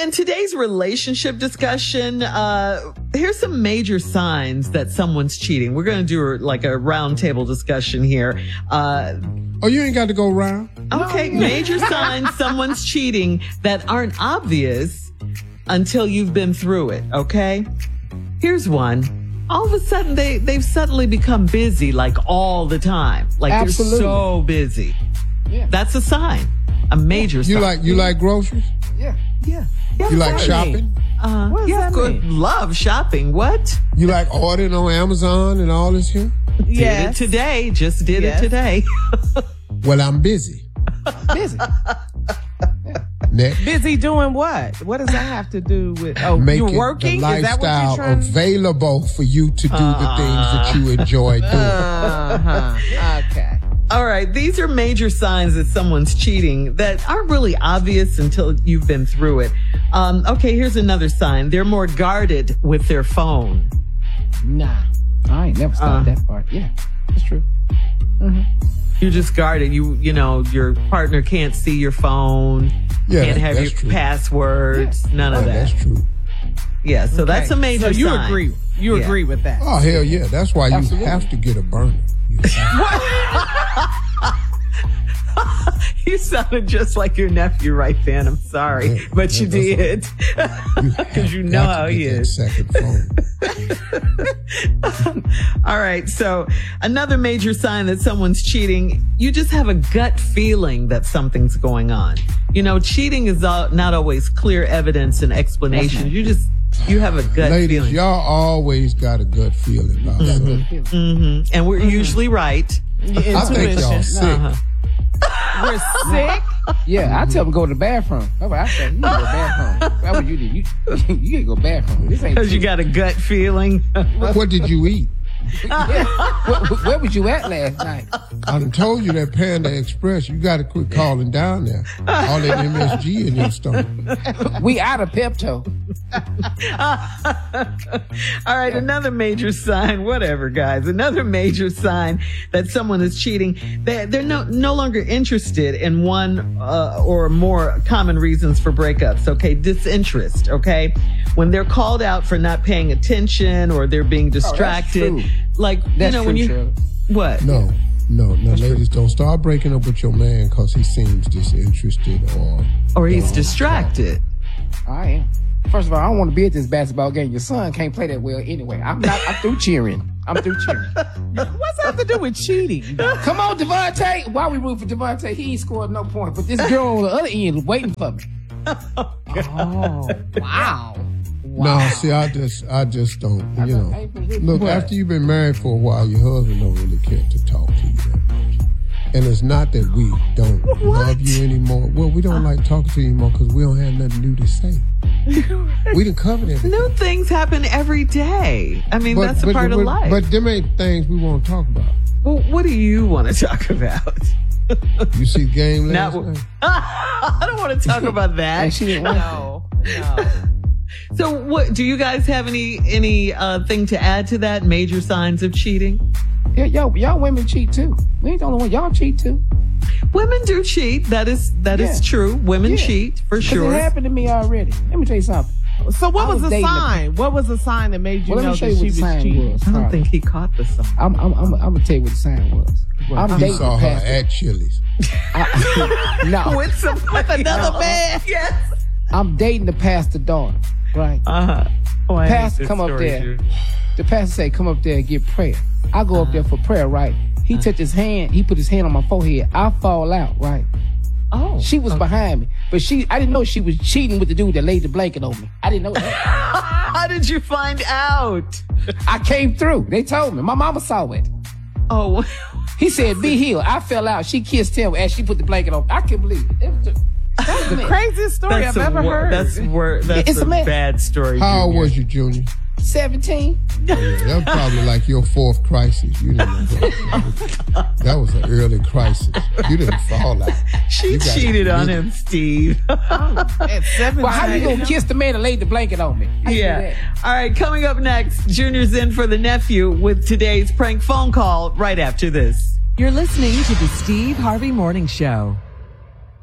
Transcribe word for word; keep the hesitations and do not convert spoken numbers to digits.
in today's relationship discussion, uh, here's some major signs that someone's cheating. We're going to do like a round table discussion here. Uh, oh, you ain't got to go round. Okay, no. Major signs someone's cheating that aren't obvious until you've been through it, okay? Here's one. All of a sudden, they, they've suddenly become busy, like all the time. Like Absolutely. They're so busy. Yeah. That's a sign. A major you sign. Like, you like groceries? Yeah. Yeah. yeah you like shopping? Uh, what does yeah, that good. mean? Love shopping. What? You like ordering on Amazon and all this here? Did it today. Just did yes. it today. Well, I'm busy. Busy. Next. Busy doing what? What does that have to do with? Oh, Making you're working. The Is that what you're trying? Available for you to do uh, the things that you enjoy doing. Uh-huh. Okay. All right. These are major signs that someone's cheating that aren't really obvious until you've been through it. Um, okay. Here's another sign. They're more guarded with their phone. Nah, I ain't never thought uh, that part. Yeah, that's true. Mm-hmm. You just guarded. You, you know, your partner can't see your phone. Yeah, can't have your true. passwords. Yeah. None of oh, that. That's true. Yeah, so okay. that's a major so you sign. agree. You yeah. agree with that. Oh, hell yeah. That's why Absolutely. you have to get a burner. You, you sounded just like your nephew right then. I'm sorry, yeah, but you did. Because you, you know how he is. Second phone. All right. So another major sign that someone's cheating, you just have a gut feeling that something's going on. You know, cheating is not always clear evidence and explanation. You just, you have a gut Ladies, feeling. y'all always got a gut feeling about mm-hmm. stuff. Mm-hmm. And we're mm-hmm. usually right. I think y'all sick. Uh-huh. We're sick? Yeah, I tell them go to the bathroom. That's what I say. You need to go to the bathroom. That's what you do. You, you need to go to the bathroom. This ain't because you got a gut feeling. What did you eat? Yeah. Where, where was you at last night? I done told you that Panda Express, you got to quit calling down there. All that M S G in your stomach. We out of Pepto. All right, another major sign, whatever, guys. Another major sign that someone is cheating. They, they're no, no longer interested in one uh, or more common reasons for breakups, okay? Disinterest, okay? When they're called out for not paying attention or they're being distracted. Oh, like, that's you know, true, when you... Shirley. What? No. No, no, that's ladies, true. Don't start breaking up with your man because he seems disinterested or... Or he's distracted. I am. First of all, I don't want to be at this basketball game. Your son can't play that well anyway. I'm not. I'm through cheering. I'm through cheering. What's that have to do with cheating? Come on, Devontae. Why we root for Devontae? He ain't scored no point, but this girl on the other end is waiting for me. Oh, oh wow. Wow. No, see, I just, I just don't, you know. Look, what? After you've been married for a while, your husband don't really care to talk to you that much. And it's not that we don't what? love you anymore. Well, we don't like talking to you anymore because we don't have nothing new to say. We done covered everything. New things happen every day. I mean, but, that's a part but, of life. But them ain't things we want to talk about. Well, what do you want to talk about? You see the game last Not, night? I don't want to talk about that. she didn't want no, no. So, what do you guys have any any uh, thing to add to that? Major signs of cheating? Yeah, yo, y'all women cheat too. We ain't the only one. Y'all cheat too. Women do cheat. That is that yeah. is true. Women yeah. cheat for sure. It happened to me already. Let me tell you something. So what was, was the sign? A, what was the sign that made you well, know let me show that you she what was the sign cheating? was. I don't think he caught the sign. I'm I'm I'm, I'm gonna tell you what the sign was. I'm you dating saw the her pastor. at Chili's. I, no, with some with another no. man. Yes. I'm dating the pastor daughter. Right. Uh huh. Oh, pastor come up there. Dude. The pastor say, "Come up there and get prayer." I go uh-huh. up there for prayer. Right. He uh-huh. touched his hand. He put his hand on my forehead. I fall out. Right. Oh. She was okay. behind me, but she. I didn't know she was cheating with the dude that laid the blanket on me. I didn't know that. How did you find out? I came through. They told me. My mama saw it. Oh. He said, "Be healed." I fell out. She kissed him as she put the blanket on. I can't believe it. It was a, that's the craziest story that's I've ever wor- heard. That's wor- That's it's a, a bad story. How Junior. old was you, Junior? Seventeen. Oh, yeah, that was probably like your fourth crisis. You didn't know that. That was an early crisis. You didn't fall out. She cheated on him, Steve. At seventeen. Well, how you gonna kiss the man that laid the blanket on me? How yeah. All right, coming up next, Junior's in for the nephew with today's prank phone call right after this. You're listening to the Steve Harvey Morning Show.